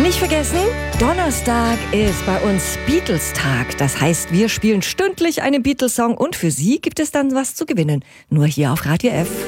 Nicht vergessen, Donnerstag ist bei uns Beatles-Tag. Das heißt, wir spielen stündlich einen Beatles-Song und für Sie gibt es dann was zu gewinnen. Nur hier auf Radio F.